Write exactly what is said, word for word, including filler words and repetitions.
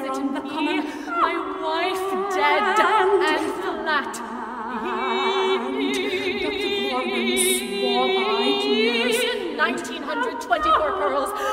written the common, my wife dead and flat. Doctor Morgan swore I'd nurse nineteen twenty-four pearls.